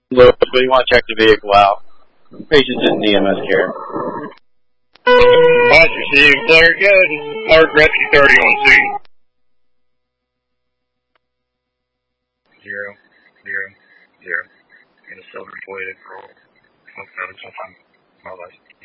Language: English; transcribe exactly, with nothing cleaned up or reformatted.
Louis, but you want to check the vehicle out. Patient's in E M S care. Watch received. Clear, good. Mark Rescue thirty on scene. Zero, zero, zero. In a silver plated girl. Some kind of something. My life.